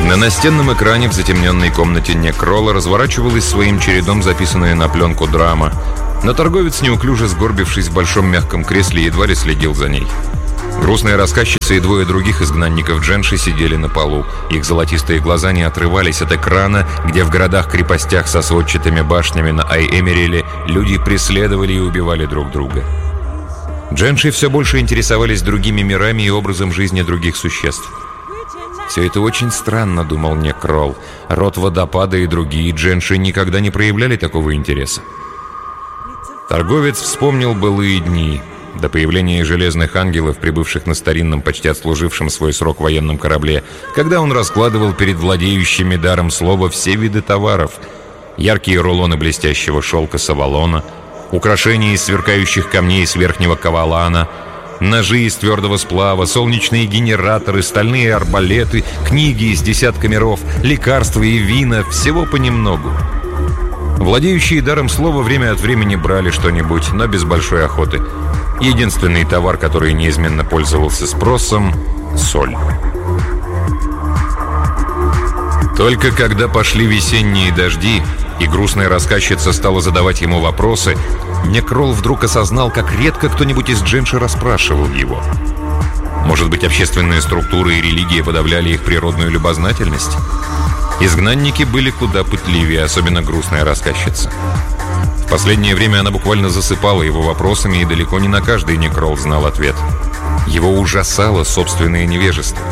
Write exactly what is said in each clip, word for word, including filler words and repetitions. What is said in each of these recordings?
На настенном экране в затемненной комнате Некролла разворачивалась своим чередом записанная на пленку драма, но торговец, неуклюже сгорбившись в большом мягком кресле, едва ли следил за ней. Грустная рассказчица и двое других изгнанников Дженши сидели на полу. Их золотистые глаза не отрывались от экрана, где в городах-крепостях со сводчатыми башнями на Ай-Эмериле люди преследовали и убивали друг друга. Дженши все больше интересовались другими мирами и образом жизни других существ. «Все это очень странно», — думал Некролл. Род Водопада и другие Дженши никогда не проявляли такого интереса. Торговец вспомнил былые дни, до появления железных ангелов, прибывших на старинном, почти отслужившем свой срок военном корабле, когда он раскладывал перед владеющими даром слова все виды товаров: яркие рулоны блестящего шелка с Авалона, украшения из сверкающих камней с верхнего Кавалана, ножи из твердого сплава, солнечные генераторы, стальные арбалеты, книги из десятка миров, лекарства и вина, всего понемногу. Владеющие даром слова время от времени брали что-нибудь, но без большой охоты. Единственный товар, который неизменно пользовался спросом — соль. Только когда пошли весенние дожди, и грустная рассказчица стала задавать ему вопросы, Некролл вдруг осознал, как редко кто-нибудь из Дженши расспрашивал его. Может быть, общественные структуры и религия подавляли их природную любознательность? Изгнанники были куда пытливее, особенно грустная рассказчица. В последнее время она буквально засыпала его вопросами, и далеко не на каждый Некролл знал ответ. Его ужасало собственное невежество.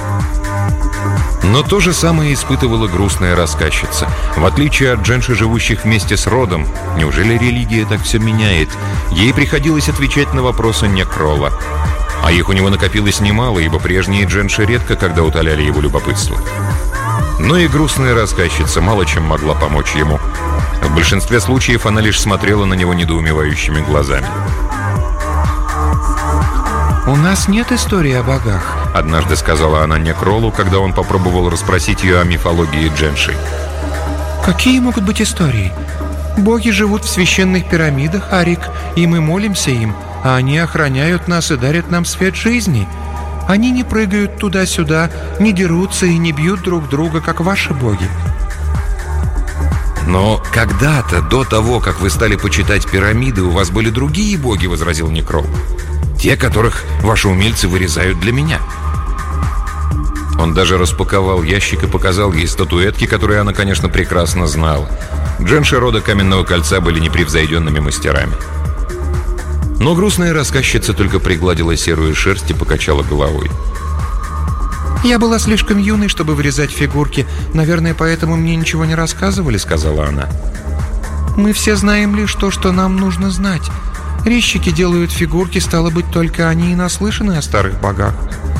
Но то же самое испытывала грустная рассказчица. В отличие от Дженши, живущих вместе с родом, неужели религия так все меняет? Ей приходилось отвечать на вопросы Некролла. А их у него накопилось немало, ибо прежние Дженши редко когда утоляли его любопытство. Но и грустная рассказчица мало чем могла помочь ему. В большинстве случаев она лишь смотрела на него недоумевающими глазами. «У нас нет истории о богах», — однажды сказала она Некроллу, когда он попробовал расспросить ее о мифологии Дженши. «Какие могут быть истории? Боги живут в священных пирамидах, Арик, и мы молимся им, а они охраняют нас и дарят нам свет жизни. Они не прыгают туда-сюда, не дерутся и не бьют друг друга, как ваши боги». «Но когда-то, до того, как вы стали почитать пирамиды, у вас были другие боги», — возразил Некролл. «Те, которых ваши умельцы вырезают для меня». Он даже распаковал ящик и показал ей статуэтки, которые она, конечно, прекрасно знала. Дженши рода Каменного Кольца были непревзойденными мастерами. Но грустная рассказчица только пригладила серую шерсть и покачала головой. «Я была слишком юной, чтобы вырезать фигурки. Наверное, поэтому мне ничего не рассказывали», — сказала она. «Мы все знаем лишь то, что нам нужно знать. Резчики делают фигурки, стало быть, только они и наслышаны о старых богах».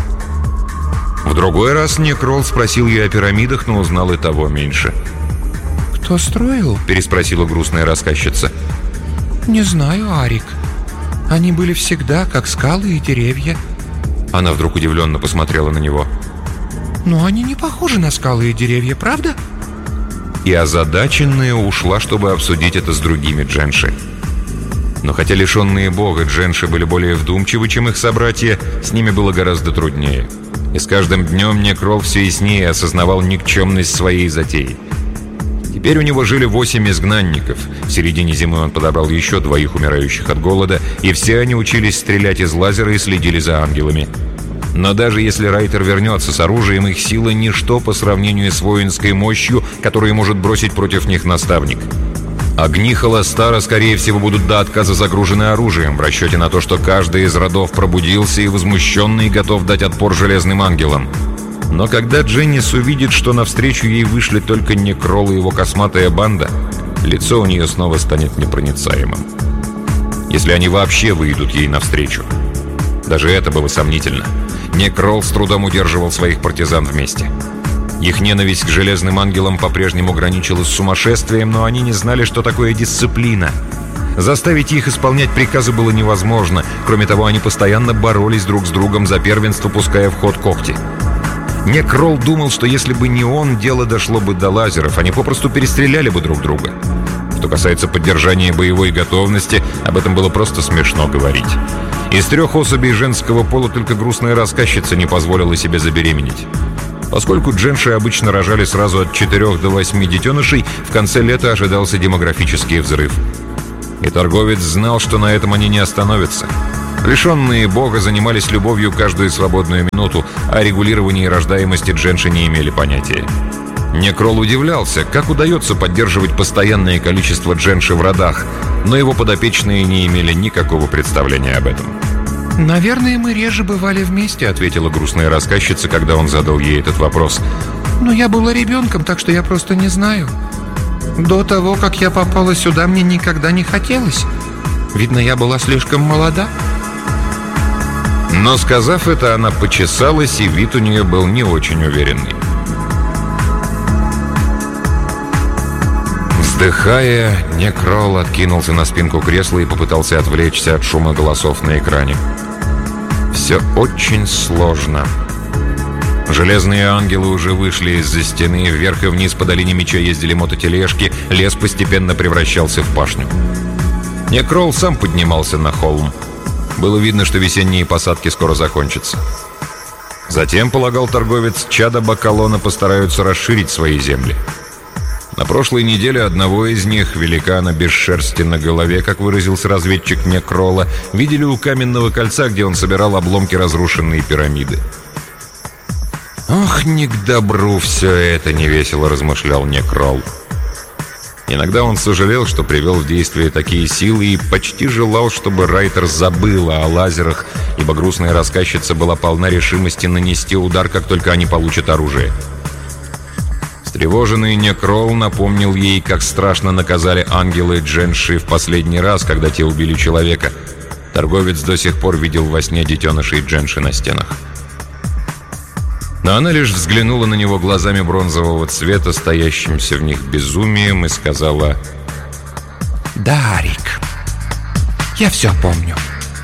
В другой раз Некролл спросил ее о пирамидах, но узнал и того меньше. «Кто строил?» — переспросила грустная рассказчица. «Не знаю, Арик. Они были всегда, как скалы и деревья». Она вдруг удивленно посмотрела на него. «Но они не похожи на скалы и деревья, правда?» И озадаченная ушла, чтобы обсудить это с другими Дженши. Но хотя лишенные бога Дженши были более вдумчивы, чем их собратья, с ними было гораздо труднее. И с каждым днем Некролл все яснее осознавал никчемность своей затеи. Теперь у него жили восемь изгнанников. В середине зимы он подобрал еще двоих умирающих от голода, и все они учились стрелять из лазера и следили за ангелами. Но даже если Райтер вернется с оружием, их сила — ничто по сравнению с воинской мощью, которую может бросить против них наставник. Огни Холостара, скорее всего, будут до отказа загружены оружием, в расчете на то, что каждый из родов пробудился и возмущенный готов дать отпор железным ангелам. Но когда Дженнис увидит, что навстречу ей вышли только Некролл и его косматая банда, лицо у нее снова станет непроницаемым. Если они вообще выйдут ей навстречу. Даже это было сомнительно. Некролл с трудом удерживал своих партизан вместе. Их ненависть к железным ангелам по-прежнему граничила с сумасшествием, но они не знали, что такое дисциплина. Заставить их исполнять приказы было невозможно. Кроме того, они постоянно боролись друг с другом за первенство, пуская в ход когти. Некролл думал, что если бы не он, дело дошло бы до лазеров, они попросту перестреляли бы друг друга. Что касается поддержания боевой готовности, об этом было просто смешно говорить. Из трех особей женского пола только грустная рассказчица не позволила себе забеременеть. Поскольку дженши обычно рожали сразу от четырёх до восьми детенышей, в конце лета ожидался демографический взрыв. И торговец знал, что на этом они не остановятся. Лишенные бога занимались любовью каждую свободную минуту, а о регулировании рождаемости дженши не имели понятия. Некрол удивлялся, как удается поддерживать постоянное количество дженши в родах, но его подопечные не имели никакого представления об этом. «Наверное, мы реже бывали вместе», — ответила грустная рассказчица, когда он задал ей этот вопрос. «Но я была ребенком, так что я просто не знаю. До того, как я попала сюда, мне никогда не хотелось. Видно, я была слишком молода». Но, сказав это, она почесалась, и вид у нее был не очень уверенный. Вздыхая, Некрол откинулся на спинку кресла и попытался отвлечься от шума голосов на экране. Все очень сложно. Железные ангелы уже вышли из-за стены, вверх и вниз по долине меча ездили мототележки, лес постепенно превращался в пашню. Некрол сам поднимался на холм. Было видно, что весенние посадки скоро закончатся. Затем, полагал торговец, чада Бакалона постараются расширить свои земли. На прошлой неделе одного из них, великана без шерсти на голове, как выразился разведчик Некрола, видели у каменного кольца, где он собирал обломки разрушенной пирамиды. «Ох, не к добру все это!» — невесело размышлял Некрол. Иногда он сожалел, что привел в действие такие силы, и почти желал, чтобы Райтер забыла о лазерах, ибо грустная рассказчица была полна решимости нанести удар, как только они получат оружие. Встревоженный Некрол напомнил ей, как страшно наказали ангелы дженши в последний раз, когда те убили человека. Торговец до сих пор видел во сне детенышей дженши на стенах. Но она лишь взглянула на него глазами бронзового цвета, стоящимся в них безумием, и сказала: «Да, Рик, я все помню».